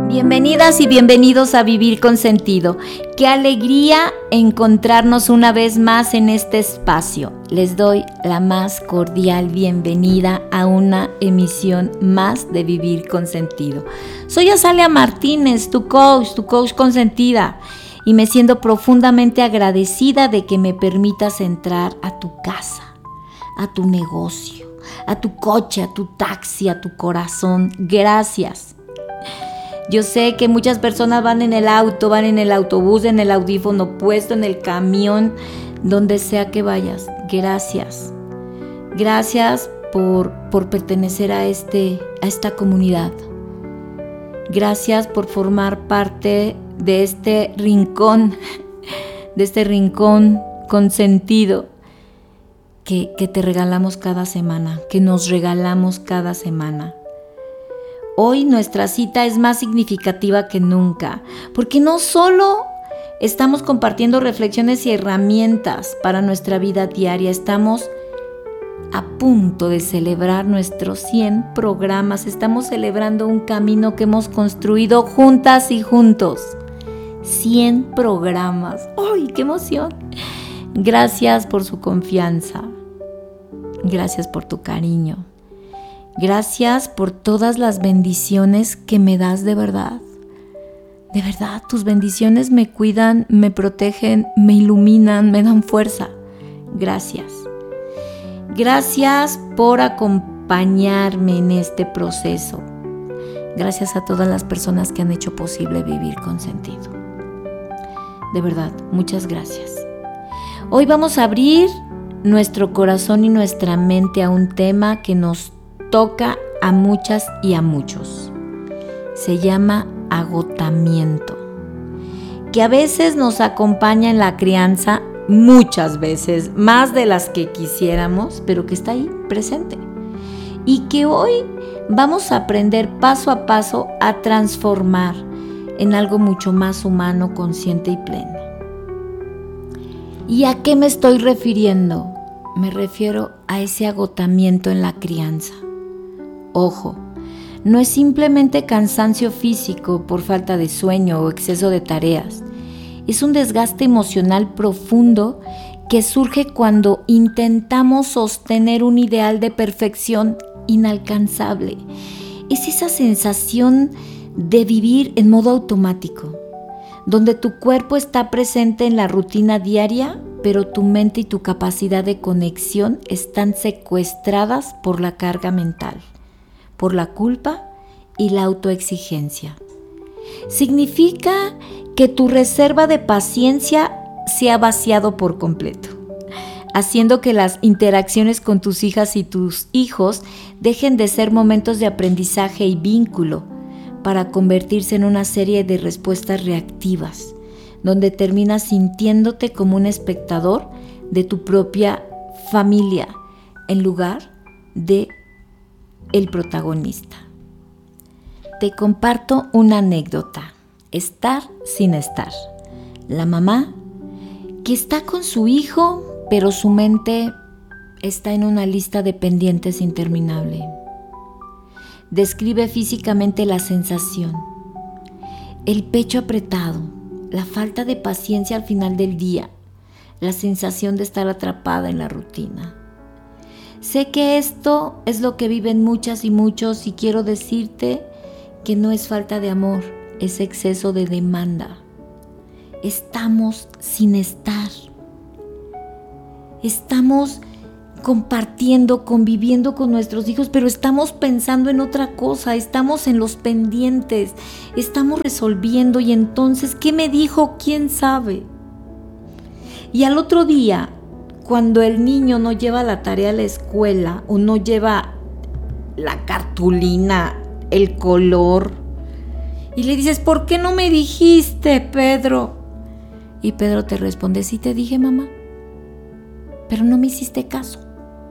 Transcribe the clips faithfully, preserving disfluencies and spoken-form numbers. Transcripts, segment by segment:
Bienvenidas y bienvenidos a Vivir con Sentido. Qué alegría encontrarnos una vez más en este espacio. Les doy la más cordial bienvenida a una emisión más de Vivir con Sentido. Soy Azalia Martínez, tu coach, tu coach consentida, y me siento profundamente agradecida de que me permitas entrar a tu casa, a tu negocio, a tu coche, a tu taxi, a tu corazón. Gracias. Yo sé que muchas personas van en el auto, van en el autobús, en el audífono puesto, en el camión, donde sea que vayas. Gracias. Gracias por, por pertenecer a, este, a esta comunidad. Gracias por formar parte de este rincón, de este rincón consentido que, que te regalamos cada semana, que nos regalamos cada semana. Hoy nuestra cita es más significativa que nunca, porque no solo estamos compartiendo reflexiones y herramientas para nuestra vida diaria, estamos a punto de celebrar nuestros cien programas, estamos celebrando un camino que hemos construido juntas y juntos. cien programas. ¡Ay, qué emoción! Gracias por su confianza, gracias por tu cariño. Gracias por todas las bendiciones que me das de verdad. De verdad, tus bendiciones me cuidan, me protegen, me iluminan, me dan fuerza. Gracias. Gracias por acompañarme en este proceso. Gracias a todas las personas que han hecho posible Vivir con Sentido. De verdad, muchas gracias. Hoy vamos a abrir nuestro corazón y nuestra mente a un tema que nos toca a muchas y a muchos. Se llama agotamiento, que a veces nos acompaña en la crianza, muchas veces, más de las que quisiéramos, pero que está ahí presente. Y que hoy vamos a aprender paso a paso a transformar en algo mucho más humano, consciente y pleno. ¿Y a qué me estoy refiriendo? Me refiero a ese agotamiento en la crianza. Ojo, no es simplemente cansancio físico por falta de sueño o exceso de tareas. Es un desgaste emocional profundo que surge cuando intentamos sostener un ideal de perfección inalcanzable. Es esa sensación de vivir en modo automático, donde tu cuerpo está presente en la rutina diaria, pero tu mente y tu capacidad de conexión están secuestradas por la carga mental, por la culpa y la autoexigencia. Significa que tu reserva de paciencia se ha vaciado por completo, haciendo que las interacciones con tus hijas y tus hijos dejen de ser momentos de aprendizaje y vínculo para convertirse en una serie de respuestas reactivas, donde terminas sintiéndote como un espectador de tu propia familia en lugar de el protagonista. Te comparto una anécdota. Estar sin estar. La mamá que está con su hijo, pero su mente está en una lista de pendientes interminable. Describe físicamente la sensación, el pecho apretado, la falta de paciencia al final del día, la sensación de estar atrapada en la rutina. Sé que esto es lo que viven muchas y muchos y quiero decirte que no es falta de amor, es exceso de demanda. Estamos sin estar. Estamos compartiendo, conviviendo con nuestros hijos, pero estamos pensando en otra cosa, estamos en los pendientes, estamos resolviendo y entonces, ¿qué me dijo? ¿Quién sabe? Y al otro día, cuando el niño no lleva la tarea a la escuela o no lleva la cartulina, el color, y le dices, ¿por qué no me dijiste, Pedro? Y Pedro te responde, sí te dije, mamá, pero no me hiciste caso.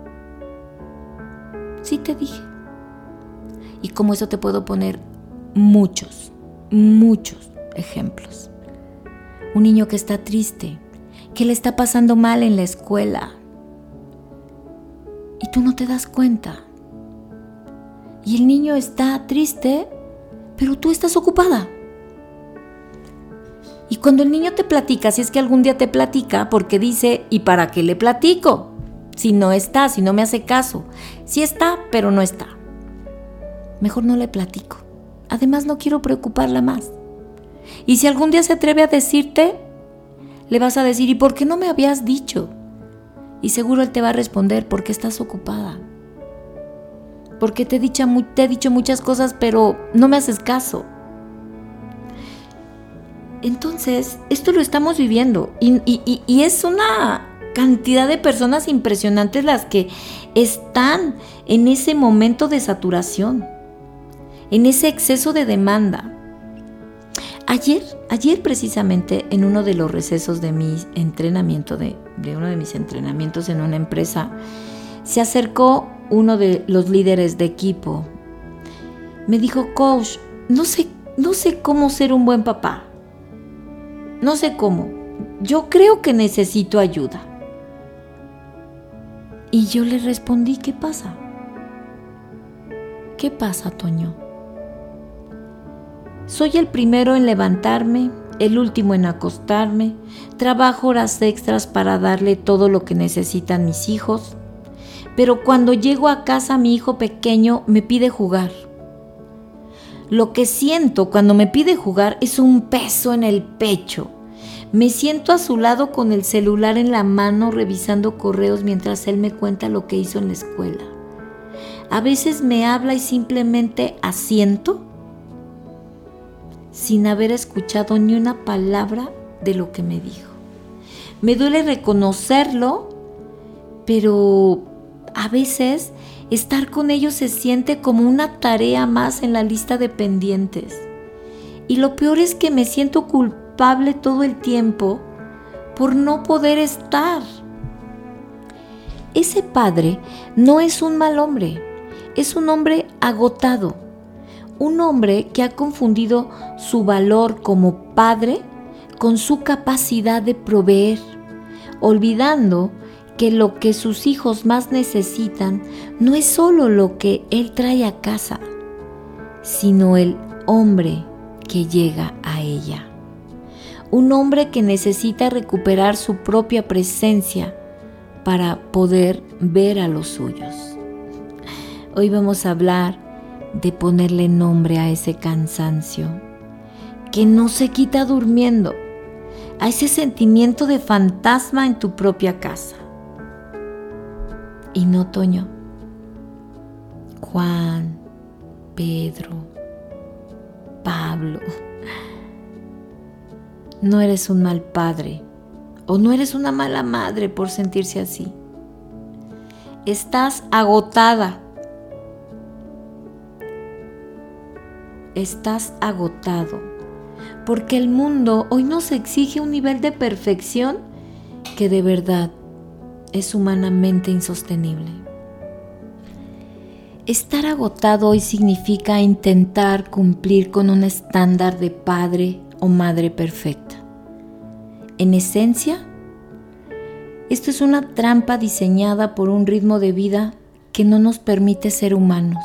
Sí te dije. Y como eso te puedo poner muchos, muchos ejemplos. Un niño que está triste, que le está pasando mal en la escuela y tú no te das cuenta. Y el niño está triste pero tú estás ocupada. Y cuando el niño te platica, si es que algún día te platica, porque dice, ¿y para qué le platico? Si no está, si no me hace caso. Sí está, pero no está. Mejor no le platico. Además, no quiero preocuparla más. Y si algún día se atreve a decirte, le vas a decir, ¿y por qué no me habías dicho? Y seguro él te va a responder, porque estás ocupada. Porque te he dicho, te he dicho muchas cosas, pero no me haces caso. Entonces, esto lo estamos viviendo. Y, y, y, y es una cantidad de personas impresionantes las que están en ese momento de saturación, en ese exceso de demanda. Ayer, ayer precisamente en uno de los recesos de mi entrenamiento, de, de uno de mis entrenamientos en una empresa, se acercó uno de los líderes de equipo. Me dijo, coach, no sé, no sé cómo ser un buen papá. No sé cómo. Yo creo que necesito ayuda. Y yo le respondí, ¿qué pasa? ¿Qué pasa, Toño? Soy el primero en levantarme, el último en acostarme, trabajo horas extras para darle todo lo que necesitan mis hijos, pero cuando llego a casa mi hijo pequeño me pide jugar. Lo que siento cuando me pide jugar es un peso en el pecho. Me siento a su lado con el celular en la mano revisando correos mientras él me cuenta lo que hizo en la escuela. A veces me habla y simplemente asiento sin haber escuchado ni una palabra de lo que me dijo. Me duele reconocerlo, pero a veces estar con ellos se siente como una tarea más en la lista de pendientes. Y lo peor es que me siento culpable todo el tiempo por no poder estar. Ese padre no es un mal hombre, es un hombre agotado. Un hombre que ha confundido su valor como padre con su capacidad de proveer, olvidando que lo que sus hijos más necesitan no es solo lo que él trae a casa, sino el hombre que llega a ella. Un hombre que necesita recuperar su propia presencia para poder ver a los suyos. Hoy vamos a hablar de ponerle nombre a ese cansancio que no se quita durmiendo, a ese sentimiento de fantasma en tu propia casa. Y no, Toño, Juan, Pedro, Pablo, no eres un mal padre o no eres una mala madre por sentirse así. Estás agotada. Estás agotado, porque el mundo hoy nos exige un nivel de perfección que de verdad es humanamente insostenible. Estar agotado hoy significa intentar cumplir con un estándar de padre o madre perfecta. En esencia, esto es una trampa diseñada por un ritmo de vida que no nos permite ser humanos.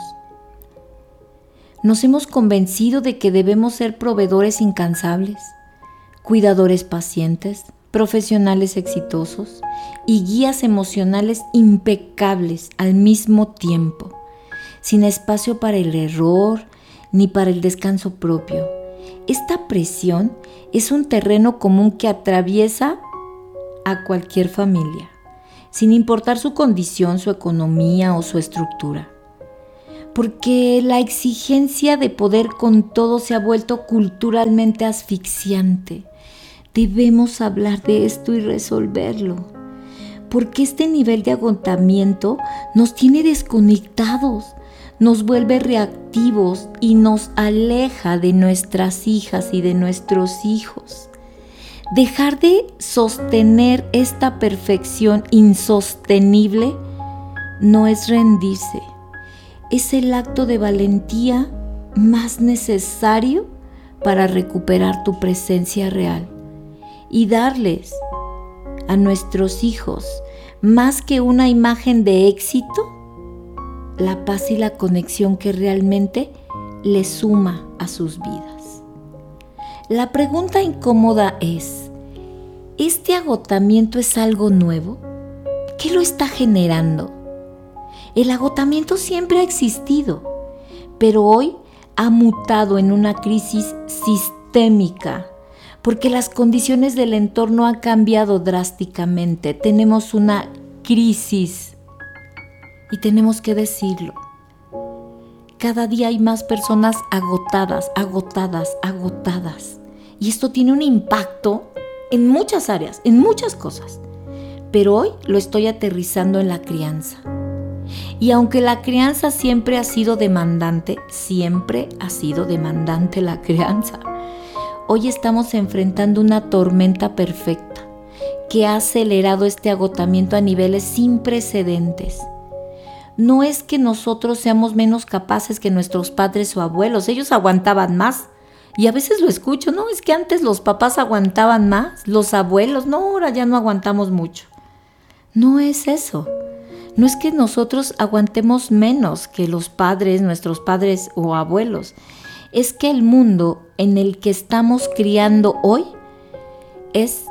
Nos hemos convencido de que debemos ser proveedores incansables, cuidadores pacientes, profesionales exitosos y guías emocionales impecables al mismo tiempo, sin espacio para el error ni para el descanso propio. Esta presión es un terreno común que atraviesa a cualquier familia, sin importar su condición, su economía o su estructura. Porque la exigencia de poder con todo se ha vuelto culturalmente asfixiante. Debemos hablar de esto y resolverlo, porque este nivel de agotamiento nos tiene desconectados, nos vuelve reactivos y nos aleja de nuestras hijas y de nuestros hijos. Dejar de sostener esta perfección insostenible no es rendirse. Es el acto de valentía más necesario para recuperar tu presencia real y darles a nuestros hijos, más que una imagen de éxito, la paz y la conexión que realmente le suma a sus vidas. La pregunta incómoda es, ¿este agotamiento es algo nuevo? ¿Qué lo está generando? El agotamiento siempre ha existido, pero hoy ha mutado en una crisis sistémica, porque las condiciones del entorno han cambiado drásticamente. Tenemos una crisis y tenemos que decirlo. Cada día hay más personas agotadas, agotadas, agotadas. Y esto tiene un impacto en muchas áreas, en muchas cosas. Pero hoy lo estoy aterrizando en la crianza. Y aunque la crianza siempre ha sido demandante, siempre ha sido demandante la crianza, hoy estamos enfrentando una tormenta perfecta que ha acelerado este agotamiento a niveles sin precedentes. No es que nosotros seamos menos capaces que nuestros padres o abuelos, ellos aguantaban más. Y a veces lo escucho, no, es que antes los papás aguantaban más, los abuelos, no, ahora ya no aguantamos mucho. No es eso. No es que nosotros aguantemos menos que los padres, nuestros padres o abuelos. Es que el mundo en el que estamos criando hoy es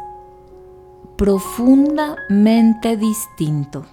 profundamente distinto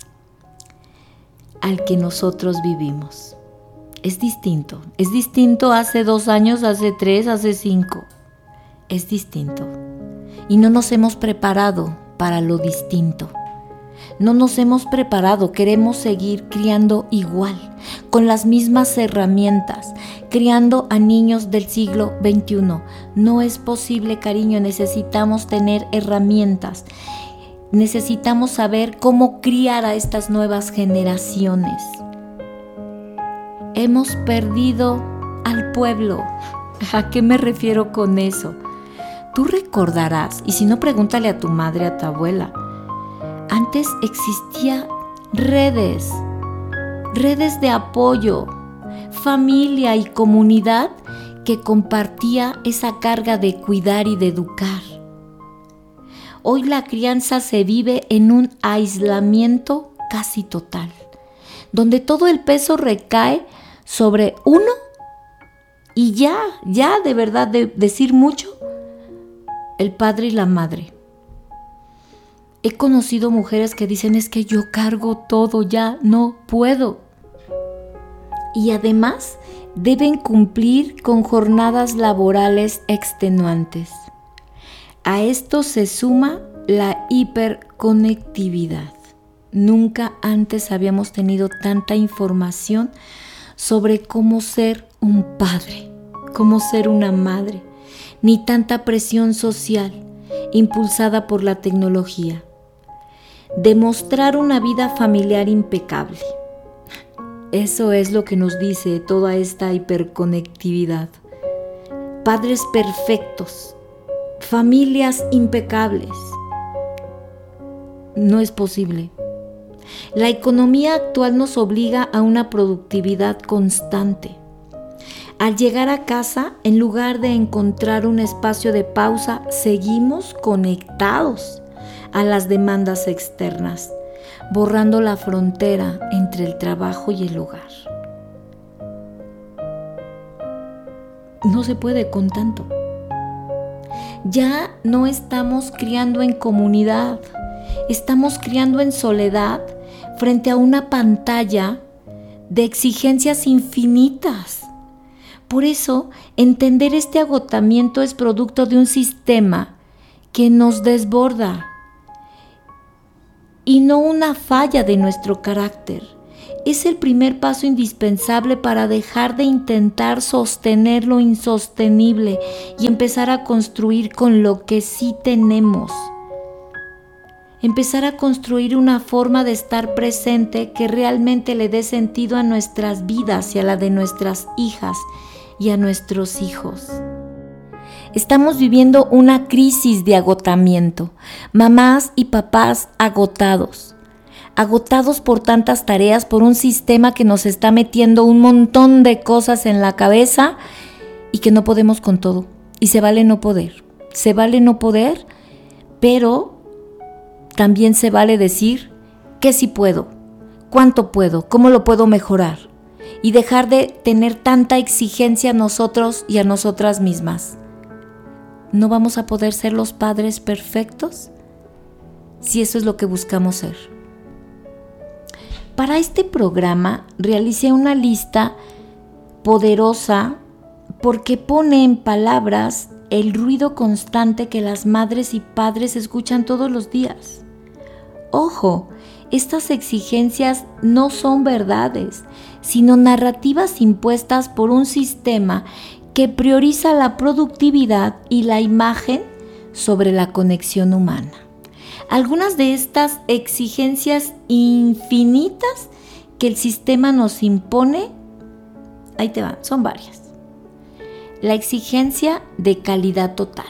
al que nosotros vivimos. Es distinto. Es distinto hace dos años, hace tres, hace cinco. Es distinto. Y no nos hemos preparado para lo distinto. No nos hemos preparado, queremos seguir criando igual, con las mismas herramientas, criando a niños del siglo veintiuno. No es posible, cariño, necesitamos tener herramientas. Necesitamos saber cómo criar a estas nuevas generaciones. Hemos perdido al pueblo. ¿A qué me refiero con eso? Tú recordarás, y si no, pregúntale a tu madre, a tu abuela. Antes existía redes, redes de apoyo, familia y comunidad que compartía esa carga de cuidar y de educar. Hoy la crianza se vive en un aislamiento casi total, donde todo el peso recae sobre uno y ya, ya de verdad de decir mucho, el padre y la madre. He conocido mujeres que dicen, es que yo cargo todo, ya no puedo. Y además deben cumplir con jornadas laborales extenuantes. A esto se suma la hiperconectividad. Nunca antes habíamos tenido tanta información sobre cómo ser un padre, cómo ser una madre, ni tanta presión social impulsada por la tecnología. Demostrar una vida familiar impecable. Eso es lo que nos dice toda esta hiperconectividad. Padres perfectos, familias impecables. No es posible. La economía actual nos obliga a una productividad constante. Al llegar a casa, en lugar de encontrar un espacio de pausa, seguimos conectados a las demandas externas, borrando la frontera entre el trabajo y el hogar. No se puede con tanto. Ya no estamos criando en comunidad, estamos criando en soledad frente a una pantalla de exigencias infinitas. Por eso, entender este agotamiento es producto de un sistema que nos desborda y no una falla de nuestro carácter. Es el primer paso indispensable para dejar de intentar sostener lo insostenible y empezar a construir con lo que sí tenemos. Empezar a construir una forma de estar presente que realmente le dé sentido a nuestras vidas y a la de nuestras hijas y a nuestros hijos. Estamos viviendo una crisis de agotamiento. Mamás y papás agotados. Agotados por tantas tareas, por un sistema que nos está metiendo un montón de cosas en la cabeza y que no podemos con todo. Y se vale no poder. Se vale no poder, pero también se vale decir que sí puedo, cuánto puedo, cómo lo puedo mejorar. y dejar de tener tanta exigencia a nosotros y a nosotras mismas. ¿No vamos a poder ser los padres perfectos? Si eso es lo que buscamos ser. Para este programa realicé una lista poderosa porque pone en palabras el ruido constante que las madres y padres escuchan todos los días. Ojo, estas exigencias no son verdades, sino narrativas impuestas por un sistema que prioriza la productividad y la imagen sobre la conexión humana. Algunas de estas exigencias infinitas que el sistema nos impone, ahí te van, son varias. La exigencia de calidad total.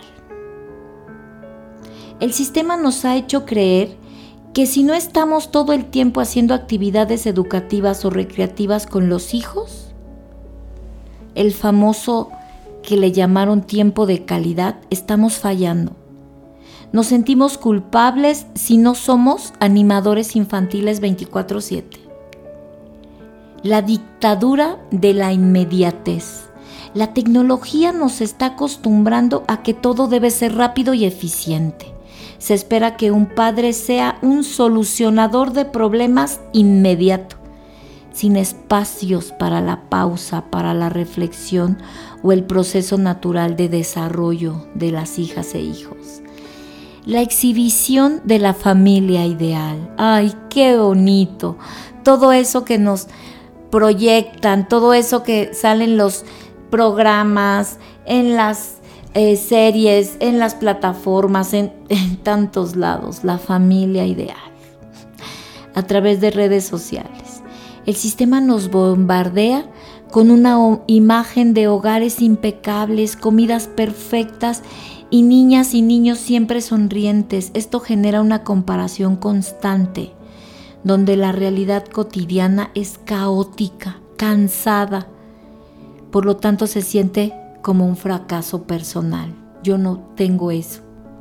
El sistema nos ha hecho creer que si no estamos todo el tiempo haciendo actividades educativas o recreativas con los hijos, el famoso que le llamaron tiempo de calidad, estamos fallando. Nos sentimos culpables si no somos animadores infantiles veinticuatro siete. La dictadura de la inmediatez. La tecnología nos está acostumbrando a que todo debe ser rápido y eficiente. Se espera que un padre sea un solucionador de problemas inmediato, sin espacios para la pausa, para la reflexión o el proceso natural de desarrollo de las hijas e hijos. La exhibición de la familia ideal. ¡Ay, qué bonito! Todo eso que nos proyectan, todo eso que sale en los programas, en las eh, series, en las plataformas, en, en tantos lados. La familia ideal. A través de redes sociales. El sistema nos bombardea con una imagen de hogares impecables, comidas perfectas y niñas y niños siempre sonrientes. Esto genera una comparación constante, donde la realidad cotidiana es caótica, cansada. Por lo tanto, se siente como un fracaso personal. Yo no tengo eso.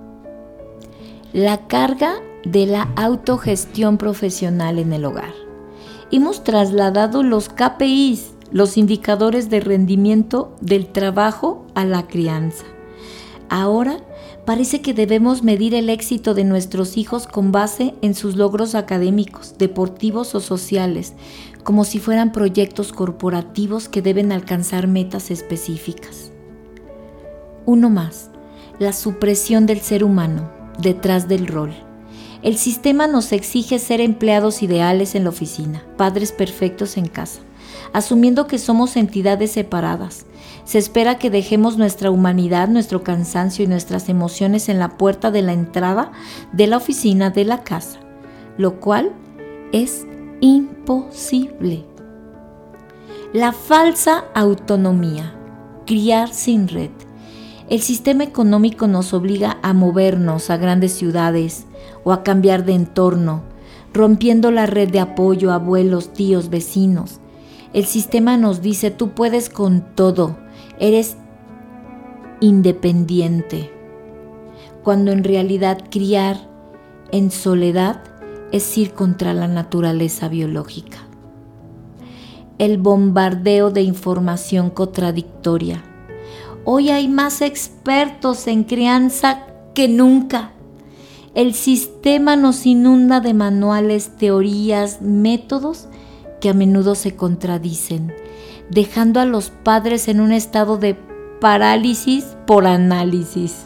La carga de la autogestión profesional en el hogar. Hemos trasladado los K P Is, los indicadores de rendimiento del trabajo, a la crianza. Ahora parece que debemos medir el éxito de nuestros hijos con base en sus logros académicos, deportivos o sociales, como si fueran proyectos corporativos que deben alcanzar metas específicas. Uno más, la supresión del ser humano detrás del rol. El sistema nos exige ser empleados ideales en la oficina, padres perfectos en casa, asumiendo que somos entidades separadas. Se espera que dejemos nuestra humanidad, nuestro cansancio y nuestras emociones en la puerta de la entrada de la oficina de la casa, lo cual es imposible. La falsa autonomía, criar sin red. El sistema económico nos obliga a movernos a grandes ciudades o a cambiar de entorno, rompiendo la red de apoyo, abuelos, tíos, vecinos. El sistema nos dice, tú puedes con todo, eres independiente, cuando en realidad criar en soledad es ir contra la naturaleza biológica. El bombardeo de información contradictoria. Hoy hay más expertos en crianza que nunca. El sistema nos inunda de manuales, teorías, métodos que a menudo se contradicen, dejando a los padres en un estado de parálisis por análisis.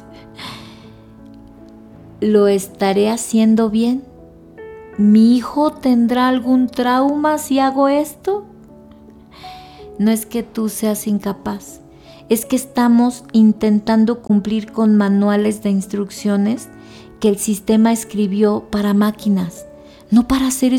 ¿Lo estaré haciendo bien? ¿Mi hijo tendrá algún trauma si hago esto? No es que tú seas incapaz, es que estamos intentando cumplir con manuales de instrucciones que el sistema escribió para máquinas, no para seres